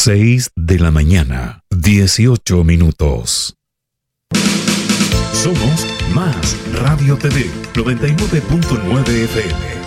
6 de la mañana, 18 minutos. Somos Más Radio TV, 99.9 FM.